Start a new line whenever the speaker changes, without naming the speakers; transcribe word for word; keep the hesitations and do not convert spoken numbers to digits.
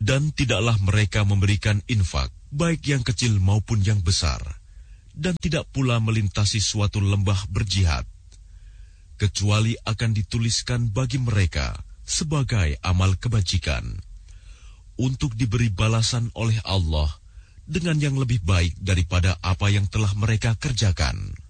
Dan tidaklah mereka memberikan infak, baik yang kecil maupun yang besar, dan tidak pula melintasi suatu lembah berjihad, kecuali akan dituliskan bagi mereka sebagai amal kebajikan, untuk diberi balasan oleh Allah dengan yang lebih baik daripada apa yang telah mereka kerjakan.